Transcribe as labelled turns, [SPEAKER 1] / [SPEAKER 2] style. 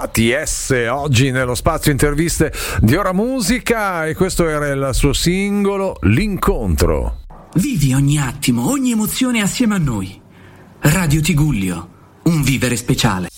[SPEAKER 1] TS oggi nello spazio interviste di Ora Musica, e questo era il suo singolo L'incontro.
[SPEAKER 2] Vivi ogni attimo, ogni emozione assieme a noi. Radio Tigullio, un vivere speciale.